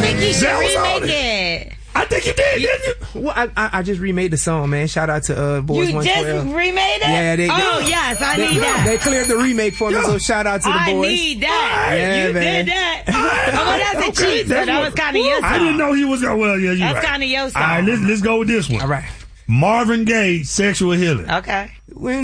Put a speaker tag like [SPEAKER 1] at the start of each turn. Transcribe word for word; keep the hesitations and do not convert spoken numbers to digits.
[SPEAKER 1] think you should
[SPEAKER 2] That was on
[SPEAKER 1] remake
[SPEAKER 2] it.
[SPEAKER 1] it.
[SPEAKER 2] I think you did, didn't you?
[SPEAKER 3] Well, I, I, I just remade the song, man. Shout out to uh, Boys
[SPEAKER 1] You
[SPEAKER 3] one twelve.
[SPEAKER 1] just remade it?
[SPEAKER 3] Yeah, they,
[SPEAKER 1] Oh,
[SPEAKER 3] they,
[SPEAKER 1] yes, I
[SPEAKER 3] they,
[SPEAKER 1] need that.
[SPEAKER 3] They cleared the remake for me,
[SPEAKER 2] Yeah.
[SPEAKER 3] so shout out to the
[SPEAKER 1] I
[SPEAKER 3] boys.
[SPEAKER 1] need that.
[SPEAKER 3] Yeah,
[SPEAKER 1] you
[SPEAKER 3] man.
[SPEAKER 1] did that. Oh, well, that's a
[SPEAKER 2] Okay,
[SPEAKER 1] cheat, so
[SPEAKER 2] that's
[SPEAKER 1] that
[SPEAKER 2] what-
[SPEAKER 1] was kind of your song.
[SPEAKER 2] I didn't know he was going. Well, yeah, you
[SPEAKER 1] That's
[SPEAKER 2] right.
[SPEAKER 1] kinda your song.
[SPEAKER 2] All right, let's let's go with this one.
[SPEAKER 3] All right.
[SPEAKER 2] Marvin Gaye, Sexual Healing.
[SPEAKER 1] Okay.
[SPEAKER 3] When